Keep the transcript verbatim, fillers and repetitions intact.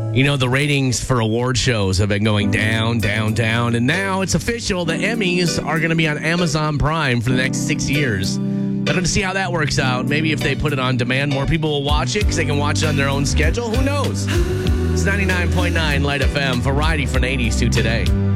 You know, the ratings for award shows have been going down, down, down, and now it's official. The Emmys are going to be on Amazon Prime for the next six years. I'm going to see how that works out. Maybe if they put it on demand, more people will watch it because they can watch it on their own schedule. Who knows? It's ninety-nine point nine Light F M, variety from the eighties to today.